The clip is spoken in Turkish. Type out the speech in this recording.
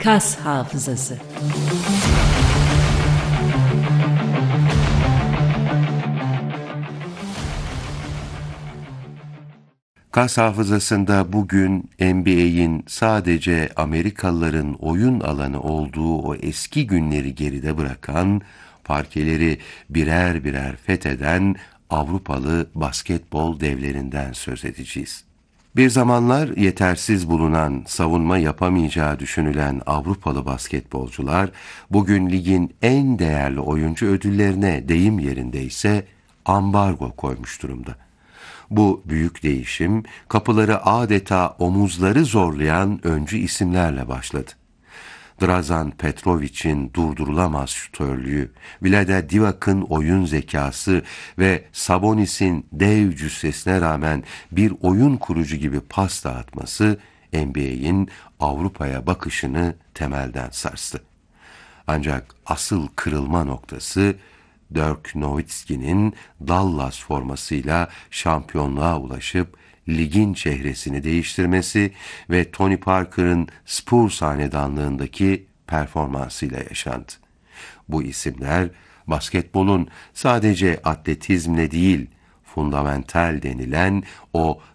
Kas hafızası. Kas hafızasında bugün NBA'in sadece Amerikalıların oyun alanı olduğu o eski günleri geride bırakan, parkeleri birer birer fetheden Avrupalı basketbol devlerinden söz edeceğiz. Bir zamanlar yetersiz bulunan, savunma yapamayacağı düşünülen Avrupalı basketbolcular, bugün ligin en değerli oyuncu ödüllerine deyim yerindeyse ambargo koymuş durumda. Bu büyük değişim, kapıları adeta omuzları zorlayan öncü isimlerle başladı. Drazen Petrovic'in durdurulamaz şutörlüğü, Vlade Divac'ın oyun zekası ve Sabonis'in dev cüssesine rağmen bir oyun kurucu gibi pas dağıtması, NBA'in Avrupa'ya bakışını temelden sarstı. Ancak asıl kırılma noktası, Dirk Nowitzki'nin Dallas formasıyla şampiyonluğa ulaşıp ligin çehresini değiştirmesi ve Tony Parker'ın Spurs hanedanlığındaki performansıyla yaşandı. Bu isimler basketbolun sadece atletizmle değil, fundamental denilen o